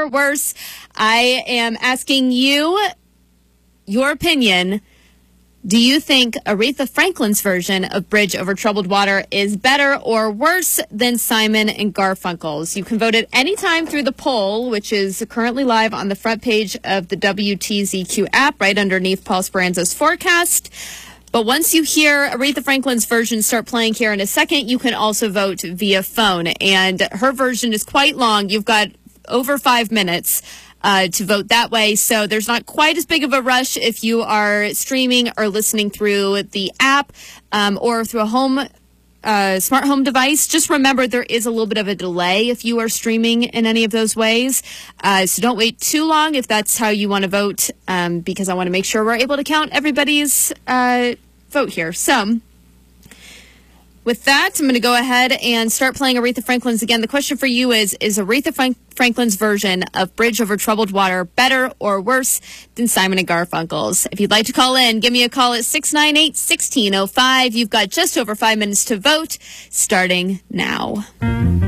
or worse? I am asking you your opinion. Do you think Aretha Franklin's version of Bridge Over Troubled Water is better or worse than Simon and Garfunkel's? You can vote at any time through the poll, which is currently live on the front page of the WTZQ app right underneath Paul Speranza's forecast. But once you hear Aretha Franklin's version start playing here in a second, you can also vote via phone. And her version is quite long. You've got over 5 minutes to vote that way. So there's not quite as big of a rush if you are streaming or listening through the app or through a smart home device. Just remember there is a little bit of a delay if you are streaming in any of those ways. So don't wait too long if that's how you want to vote, because I want to make sure we're able to count everybody's vote here. So with that, I'm going to go ahead and start playing Aretha Franklin's again. The question for you is Aretha Franklin's version of Bridge Over Troubled Water better or worse than Simon and Garfunkel's? If you'd like to call in, give me a call at 698-1605. You've got just over 5 minutes to vote, starting now.